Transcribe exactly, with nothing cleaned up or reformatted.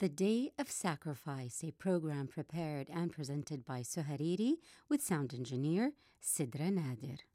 The Day of Sacrifice, a program prepared and presented by Suhariri with sound engineer Sidra Nadir.